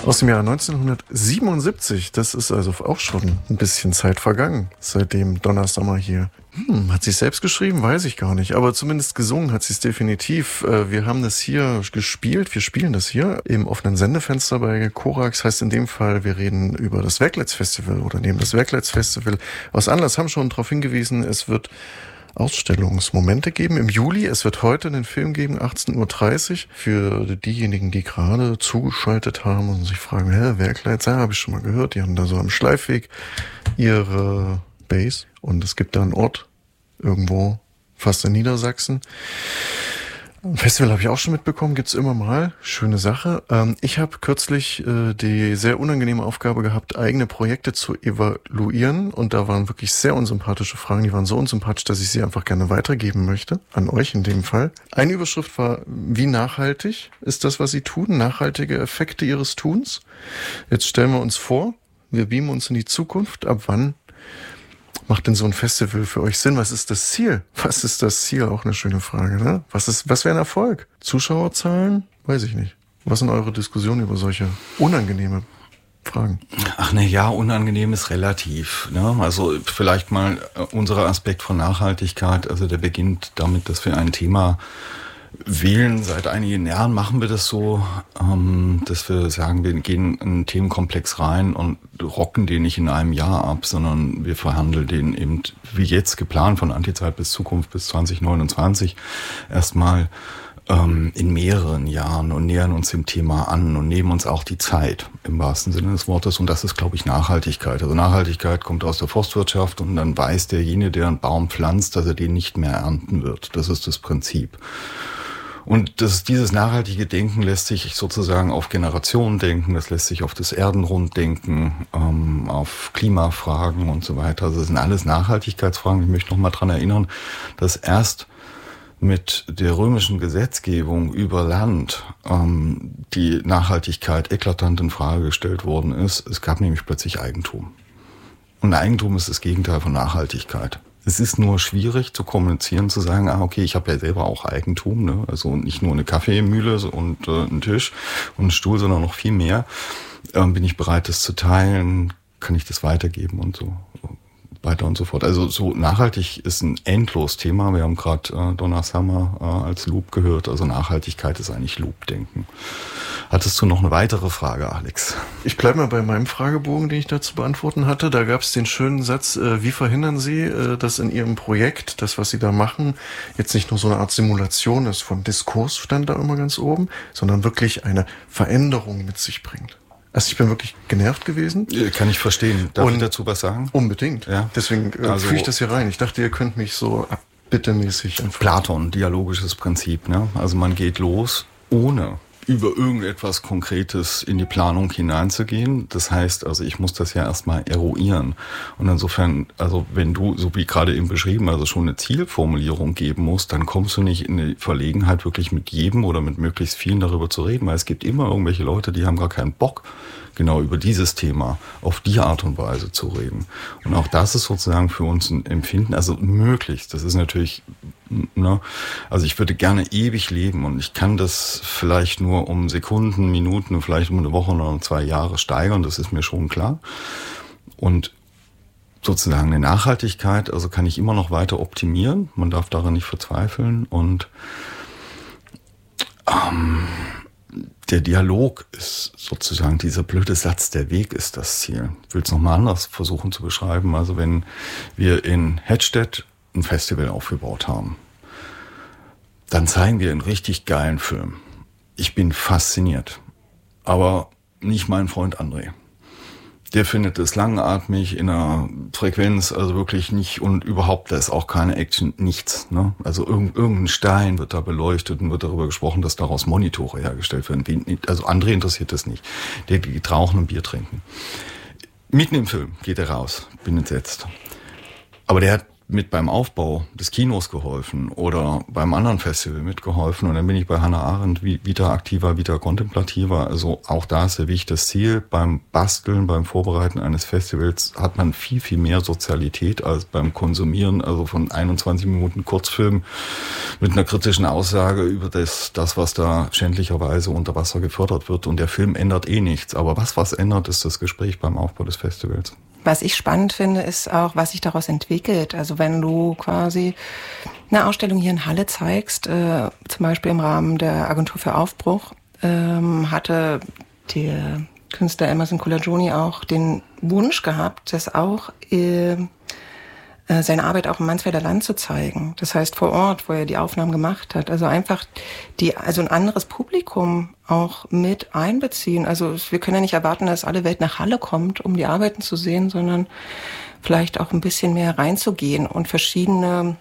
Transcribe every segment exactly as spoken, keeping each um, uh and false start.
Aus dem Jahr neunzehnhundertsiebenundsiebzig, das ist also auch schon ein bisschen Zeit vergangen, seitdem Donna Summer hier. Hm, hat sie es selbst geschrieben? Weiß ich gar nicht, aber zumindest gesungen hat sie es definitiv. Wir haben das hier gespielt, wir spielen das hier im offenen Sendefenster bei Korax, heißt in dem Fall, wir reden über das Werkleitz Festival oder nehmen das Werkleitz Festival. Aus Anlass haben schon darauf hingewiesen, es wird Ausstellungsmomente geben im Juli. Es wird heute einen Film geben, achtzehn Uhr dreißig. Für diejenigen, die gerade zugeschaltet haben und sich fragen, hä, Werkleitz, ja, habe ich schon mal gehört. Die haben da so am Schleifweg ihre Base. Und es gibt da einen Ort irgendwo, fast in Niedersachsen. Ein Festival habe ich auch schon mitbekommen, gibt's immer mal. Schöne Sache. Ähm, ich habe kürzlich äh, die sehr unangenehme Aufgabe gehabt, eigene Projekte zu evaluieren. Und da waren wirklich sehr unsympathische Fragen. Die waren so unsympathisch, dass ich sie einfach gerne weitergeben möchte. An euch in dem Fall. Eine Überschrift war, wie nachhaltig ist das, was Sie tun? Nachhaltige Effekte Ihres Tuns. Jetzt stellen wir uns vor, wir beamen uns in die Zukunft. Ab wann macht denn so ein Festival für euch Sinn? Was ist das Ziel? Was ist das Ziel? Auch eine schöne Frage, ne? Was ist, was wäre ein Erfolg? Zuschauerzahlen? Weiß ich nicht. Was sind eure Diskussionen über solche unangenehme Fragen? Ach ne, ja, unangenehm ist relativ, ne? Also vielleicht mal unser Aspekt von Nachhaltigkeit. Also der beginnt damit, dass wir ein Thema wählen. Seit einigen Jahren machen wir das so, ähm, dass wir sagen, wir gehen in einen Themenkomplex rein und rocken den nicht in einem Jahr ab, sondern wir verhandeln den eben, wie jetzt geplant, von Antizeit bis Zukunft bis zwanzig neunundzwanzig erstmal ähm, in mehreren Jahren und nähern uns dem Thema an und nehmen uns auch die Zeit im wahrsten Sinne des Wortes. Und das ist, glaube ich, Nachhaltigkeit. Also Nachhaltigkeit kommt aus der Forstwirtschaft und dann weiß derjenige, der einen Baum pflanzt, dass er den nicht mehr ernten wird. Das ist das Prinzip. Und das, dieses nachhaltige Denken lässt sich sozusagen auf Generationen denken, das lässt sich auf das Erdenrund denken, ähm, auf Klimafragen und so weiter. Also das sind alles Nachhaltigkeitsfragen. Ich möchte noch mal dran erinnern, dass erst mit der römischen Gesetzgebung über Land ähm, die Nachhaltigkeit eklatant in Frage gestellt worden ist. Es gab nämlich plötzlich Eigentum. Und Eigentum ist das Gegenteil von Nachhaltigkeit. Es ist nur schwierig zu kommunizieren, zu sagen, ah, okay, ich habe ja selber auch Eigentum, ne? Also nicht nur eine Kaffeemühle und äh, einen Tisch und einen Stuhl, sondern noch viel mehr. Ähm, bin ich bereit, das zu teilen? Kann ich das weitergeben und so weiter und so fort. Also so nachhaltig ist ein endlos Thema. Wir haben gerade äh, Donna Summer äh, als Loop gehört. Also Nachhaltigkeit ist eigentlich Loop-Denken. Hattest du noch eine weitere Frage, Alex? Ich bleibe mal bei meinem Fragebogen, den ich dazu beantworten hatte. Da gab es den schönen Satz, äh, wie verhindern Sie, äh, dass in Ihrem Projekt, das, was Sie da machen, jetzt nicht nur so eine Art Simulation ist, von Diskurs stand da immer ganz oben, sondern wirklich eine Veränderung mit sich bringt. Also ich bin wirklich genervt gewesen. Kann ich verstehen. Darf und ich dazu was sagen? Unbedingt. Ja. Deswegen äh, also, führe ich das hier rein. Ich dachte, ihr könnt mich so abbittemäßig einfach... Platon, dialogisches Prinzip. Ne? Also man geht los, ohne über irgendetwas Konkretes in die Planung hineinzugehen. Das heißt, also ich muss das ja erstmal eruieren. Und insofern, also wenn du, so wie gerade eben beschrieben, also schon eine Zielformulierung geben musst, dann kommst du nicht in die Verlegenheit, wirklich mit jedem oder mit möglichst vielen darüber zu reden, weil es gibt immer irgendwelche Leute, die haben gar keinen Bock, genau über dieses Thema auf die Art und Weise zu reden. Und auch das ist sozusagen für uns ein Empfinden, also möglichst. Das ist natürlich, ne, also ich würde gerne ewig leben und ich kann das vielleicht nur um Sekunden, Minuten, vielleicht um eine Woche oder um zwei Jahre steigern, das ist mir schon klar. Und sozusagen eine Nachhaltigkeit, also kann ich immer noch weiter optimieren, man darf daran nicht verzweifeln und ähm, der Dialog ist sozusagen dieser blöde Satz, der Weg ist das Ziel. Ich will es nochmal anders versuchen zu beschreiben. Also wenn wir in Hedstedt ein Festival aufgebaut haben, dann zeigen wir einen richtig geilen Film. Ich bin fasziniert, aber nicht mein Freund André. Der findet es langatmig in einer Frequenz, also wirklich nicht und überhaupt, da ist auch keine Action, nichts. Ne? Also irgend, irgendein Stein wird da beleuchtet und wird darüber gesprochen, dass daraus Monitore hergestellt werden. Also André interessiert das nicht. Der geht rauchen und Bier trinken. Mitten im Film geht er raus, bin entsetzt. Aber der hat mit beim Aufbau des Kinos geholfen oder beim anderen Festival mitgeholfen und dann bin ich bei Hannah Arendt Vita Activa, Vita Contemplativa. Also auch da ist ja wichtig das Ziel. Beim Basteln, beim Vorbereiten eines Festivals hat man viel, viel mehr Sozialität als beim Konsumieren, also von einundzwanzig Minuten Kurzfilm mit einer kritischen Aussage über das, das, was da schändlicherweise unter Wasser gefördert wird. Und der Film ändert eh nichts. Aber was was ändert, ist das Gespräch beim Aufbau des Festivals. Was ich spannend finde, ist auch, was sich daraus entwickelt. Also wenn du quasi eine Ausstellung hier in Halle zeigst, äh, zum Beispiel im Rahmen der Agentur für Aufbruch, ähm, hatte der Künstler Emerson Colagioni auch den Wunsch gehabt, dass auch äh, seine Arbeit auch im Mansfelder Land zu zeigen. Das heißt vor Ort, wo er die Aufnahmen gemacht hat. Also einfach die, also ein anderes Publikum auch mit einbeziehen. Also wir können ja nicht erwarten, dass alle Welt nach Halle kommt, um die Arbeiten zu sehen, sondern vielleicht auch ein bisschen mehr reinzugehen und verschiedene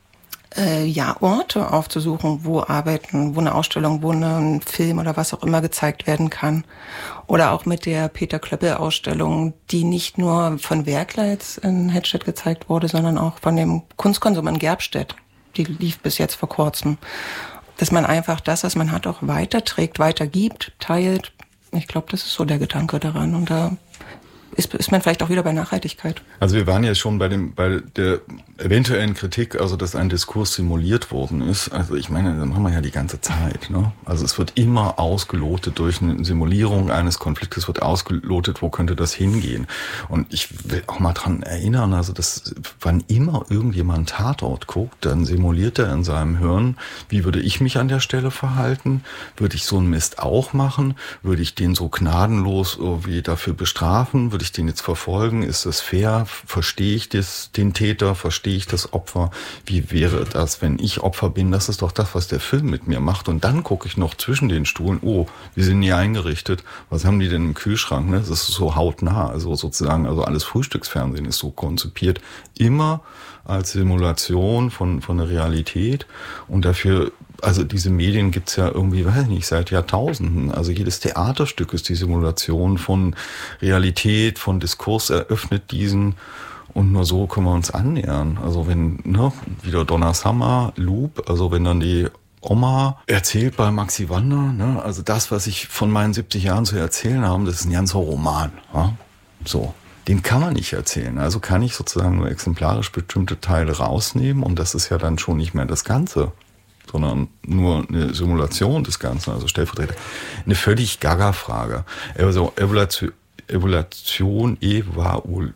äh, ja, Orte aufzusuchen, wo Arbeiten, wo eine Ausstellung, wo ein Film oder was auch immer gezeigt werden kann. Oder auch mit der Peter Klöppel-Ausstellung, die nicht nur von Werkleitz in Hettstedt gezeigt wurde, sondern auch von dem Kunstkonsum in Gerbstedt. Die lief bis jetzt vor kurzem. Dass man einfach das, was man hat, auch weiterträgt, weitergibt, teilt. Ich glaube, das ist so der Gedanke daran. Und da ist, ist man vielleicht auch wieder bei Nachhaltigkeit. Also wir waren ja schon bei dem, bei der eventuellen Kritik, also dass ein Diskurs simuliert worden ist. Also ich meine, das machen wir ja die ganze Zeit, ne? Also es wird immer ausgelotet durch eine Simulierung eines Konfliktes, wird ausgelotet, wo könnte das hingehen. Und ich will auch mal dran erinnern, also dass wann immer irgendjemand Tatort guckt, dann simuliert er in seinem Hirn, wie würde ich mich an der Stelle verhalten? Würde ich so einen Mist auch machen? Würde ich den so gnadenlos irgendwie dafür bestrafen? Würde ich den jetzt verfolgen? Ist das fair? Verstehe ich das, den Täter? Verstehe ich das Opfer? Wie wäre das, wenn ich Opfer bin? Das ist doch das, was der Film mit mir macht. Und dann gucke ich noch zwischen den Stuhlen, oh, wie sind die eingerichtet? Was haben die denn im Kühlschrank? Ne? Das ist so hautnah. Also sozusagen, also alles Frühstücksfernsehen ist so konzipiert. Immer als Simulation von, von der Realität. Und dafür, also diese Medien gibt's ja irgendwie, weiß ich nicht, seit Jahrtausenden. Also jedes Theaterstück ist die Simulation von Realität, von Diskurs, eröffnet diesen. Und nur so können wir uns annähern. Also wenn, ne, wieder Donnerhammer, Loop, also wenn dann die Oma erzählt bei Maxi Wander, ne, also das, was ich von meinen siebzig Jahren zu erzählen habe, das ist ein ganzer Roman. Ja? So. Den kann man nicht erzählen. Also kann ich sozusagen nur exemplarisch bestimmte Teile rausnehmen und das ist ja dann schon nicht mehr das Ganze, sondern nur eine Simulation des Ganzen, also stellvertretend. Eine völlig Gaga-Frage. Also Evaluation, Evaluation, Evaluation,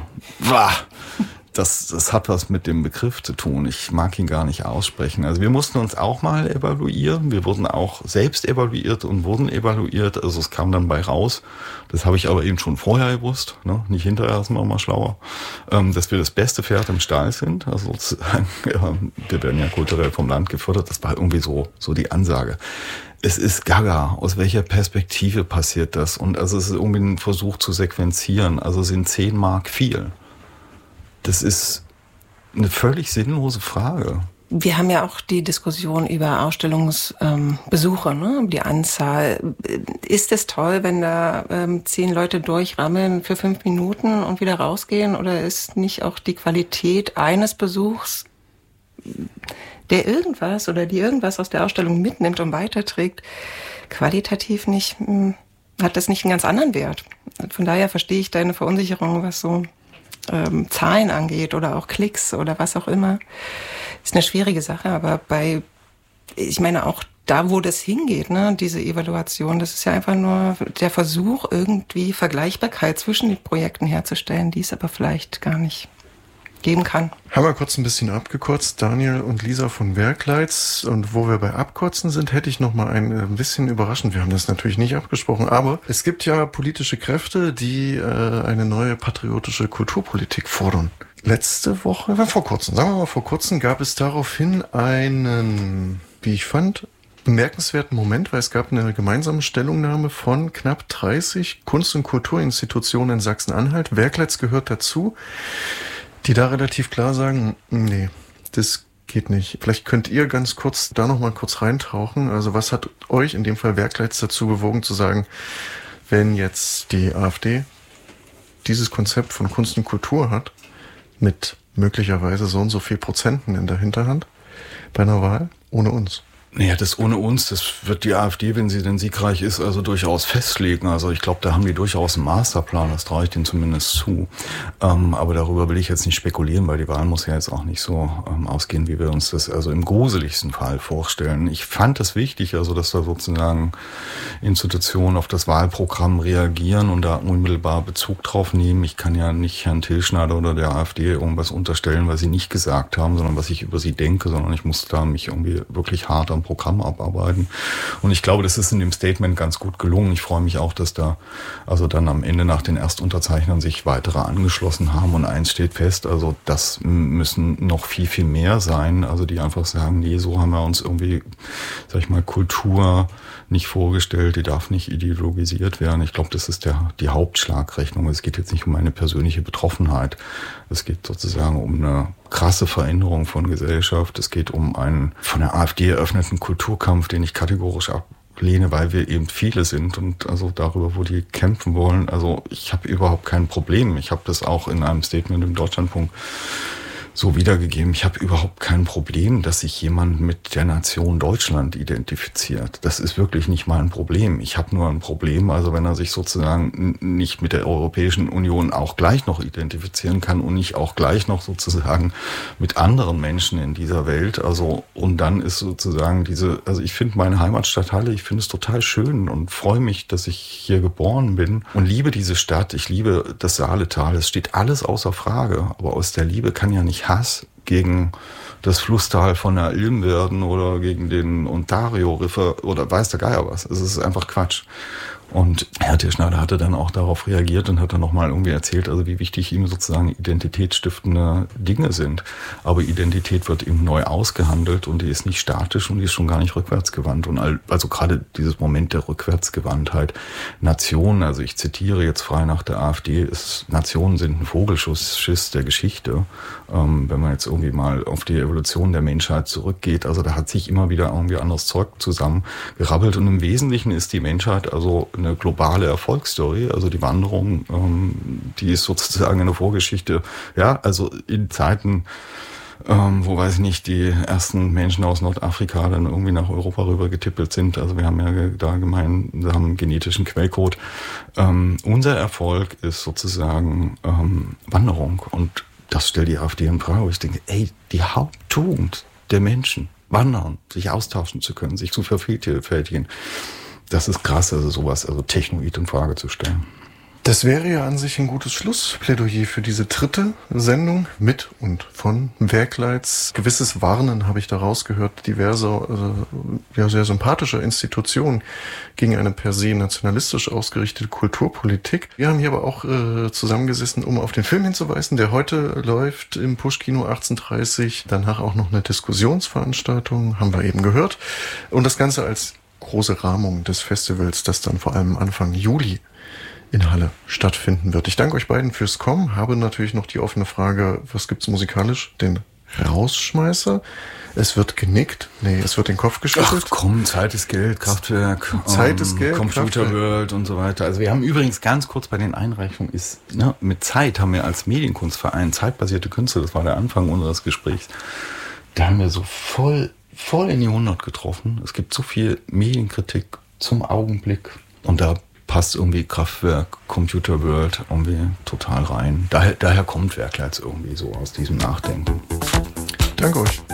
das, das hat was mit dem Begriff zu tun. Ich mag ihn gar nicht aussprechen. Also wir mussten uns auch mal evaluieren. Wir wurden auch selbst evaluiert und wurden evaluiert. Also es kam dann bei raus. Das habe ich aber eben schon vorher gewusst, ne? Nicht hinterher, ist man mal schlauer, ähm, dass wir das beste Pferd im Stall sind. Also sozusagen, ja, wir werden ja kulturell vom Land gefördert. Das war irgendwie so, so die Ansage. Es ist gaga. Aus welcher Perspektive passiert das? Und also es ist irgendwie ein Versuch zu sequenzieren. Also sind zehn Mark viel? Das ist eine völlig sinnlose Frage. Wir haben ja auch die Diskussion über Ausstellungsbesuche, ähm, ne? Die Anzahl. Ist es toll, wenn da ähm, zehn Leute durchrammeln für fünf Minuten und wieder rausgehen? Oder ist nicht auch die Qualität eines Besuchs, der irgendwas oder die irgendwas aus der Ausstellung mitnimmt und weiterträgt, qualitativ nicht, mh, hat das nicht einen ganz anderen Wert? Von daher verstehe ich deine Verunsicherung, was so Ähm, Zahlen angeht oder auch Klicks oder was auch immer, ist eine schwierige Sache. Aber bei, ich meine auch da, wo das hingeht, ne, diese Evaluation, das ist ja einfach nur der Versuch, irgendwie Vergleichbarkeit zwischen den Projekten herzustellen, die es aber vielleicht gar nicht geben kann. Haben wir kurz ein bisschen abgekürzt, Daniel und Lisa von Werkleitz. Und wo wir bei Abkürzen sind, hätte ich noch mal ein bisschen überraschend. Wir haben das natürlich nicht abgesprochen, aber es gibt ja politische Kräfte, die äh, eine neue patriotische Kulturpolitik fordern. Letzte Woche, vor kurzem, sagen wir mal vor kurzem, gab es daraufhin einen, wie ich fand, bemerkenswerten Moment, weil es gab eine gemeinsame Stellungnahme von knapp dreißig Kunst- und Kulturinstitutionen in Sachsen-Anhalt. Werkleitz gehört dazu, die da relativ klar sagen, nee, das geht nicht. Vielleicht könnt ihr ganz kurz da noch mal kurz reintauchen. Also was hat euch in dem Fall Werkleitz dazu bewogen zu sagen, wenn jetzt die AfD dieses Konzept von Kunst und Kultur hat, mit möglicherweise so und so viel Prozenten in der Hinterhand bei einer Wahl ohne uns. Naja, das ohne uns, das wird die AfD, wenn sie denn siegreich ist, also durchaus festlegen. Also ich glaube, da haben die durchaus einen Masterplan, das traue ich denen zumindest zu. Ähm, aber darüber will ich jetzt nicht spekulieren, weil die Wahl muss ja jetzt auch nicht so ähm, ausgehen, wie wir uns das also im gruseligsten Fall vorstellen. Ich fand es wichtig, also dass da sozusagen Institutionen auf das Wahlprogramm reagieren und da unmittelbar Bezug drauf nehmen. Ich kann ja nicht Herrn Tilschneider oder der AfD irgendwas unterstellen, was sie nicht gesagt haben, sondern was ich über sie denke, sondern ich muss da mich irgendwie wirklich hart am Programm abarbeiten. Und ich glaube, das ist in dem Statement ganz gut gelungen. Ich freue mich auch, dass da also dann am Ende nach den Erstunterzeichnern sich weitere angeschlossen haben. Und eins steht fest, also das müssen noch viel, viel mehr sein. Also die einfach sagen, nee, so haben wir uns irgendwie, sag ich mal, Kultur nicht vorgestellt, die darf nicht ideologisiert werden. Ich glaube, das ist der, die Hauptschlagrechnung. Es geht jetzt nicht um eine persönliche Betroffenheit. Es geht sozusagen um eine krasse Veränderung von Gesellschaft. Es geht um einen von der AfD eröffneten Kulturkampf, den ich kategorisch ablehne, weil wir eben viele sind und also darüber, wo die kämpfen wollen. Also ich habe überhaupt kein Problem. Ich habe das auch in einem Statement im Deutschlandfunk so wiedergegeben. Ich habe überhaupt kein Problem, dass sich jemand mit der Nation Deutschland identifiziert. Das ist wirklich nicht mal ein Problem. Ich habe nur ein Problem, also wenn er sich sozusagen nicht mit der Europäischen Union auch gleich noch identifizieren kann und nicht auch gleich noch sozusagen mit anderen Menschen in dieser Welt. Also und dann ist sozusagen diese, also ich finde meine Heimatstadt Halle, ich finde es total schön und freue mich, dass ich hier geboren bin und liebe diese Stadt. Ich liebe das Saaletal. Es steht alles außer Frage, aber aus der Liebe kann ja nicht Hass gegen das Flusstal von der Ilm werden oder gegen den Ontario-River oder weiß der Geier was. Es ist einfach Quatsch. Und Herr Tilschneider hatte dann auch darauf reagiert und hat dann nochmal irgendwie erzählt, also wie wichtig ihm sozusagen identitätsstiftende Dinge sind. Aber Identität wird eben neu ausgehandelt und die ist nicht statisch und die ist schon gar nicht rückwärtsgewandt. Und also gerade dieses Moment der Rückwärtsgewandtheit. Nationen, also ich zitiere jetzt frei nach der AfD, ist, Nationen sind ein Vogelschiss der Geschichte. Ähm, wenn man jetzt irgendwie mal auf die Evolution der Menschheit zurückgeht, also da hat sich immer wieder irgendwie anderes Zeug zusammengerabbelt und im Wesentlichen ist die Menschheit also eine globale Erfolgsstory, also die Wanderung, ähm, die ist sozusagen eine Vorgeschichte, ja, also in Zeiten, ähm, wo, weiß ich nicht, die ersten Menschen aus Nordafrika dann irgendwie nach Europa rüber getippelt sind, also wir haben ja da gemein, wir haben einen genetischen Quellcode. Ähm, unser Erfolg ist sozusagen ähm, Wanderung und das stellt die AfD in Frage. Ich denke, ey, die Haupttugend der Menschen, wandern, sich austauschen zu können, sich zu vervielfältigen, das ist krass, also sowas, also Technoid in Frage zu stellen. Das wäre ja an sich ein gutes Schlussplädoyer für diese dritte Sendung mit und von Werkleitz. Gewisses Warnen habe ich da rausgehört, diverse, äh, ja, sehr sympathische Institutionen gegen eine per se nationalistisch ausgerichtete Kulturpolitik. Wir haben hier aber auch äh, zusammengesessen, um auf den Film hinzuweisen, der heute läuft im Push-Kino achtzehn Uhr dreißig. Danach auch noch eine Diskussionsveranstaltung, haben wir eben gehört. Und das Ganze als große Rahmung des Festivals, das dann vor allem Anfang Juli in Halle stattfinden wird. Ich danke euch beiden fürs Kommen, habe natürlich noch die offene Frage, was gibt's musikalisch? Den Rausschmeißer? Es wird genickt? Nee, es wird den Kopf geschüttelt. Ach komm, Zeit ist Geld, Kraftwerk, Zeit ist Geld, Computer Kraftwerk. World und so weiter. Also wir haben übrigens ganz kurz bei den Einreichungen ist, ne, mit Zeit haben wir als Medienkunstverein zeitbasierte Künste, das war der Anfang unseres Gesprächs, da haben wir so voll voll in die hundert getroffen. Es gibt so viel Medienkritik zum Augenblick und da passt irgendwie Kraftwerk, Computer World irgendwie total rein. Daher, daher kommt Werkleitz irgendwie so aus diesem Nachdenken. Danke euch.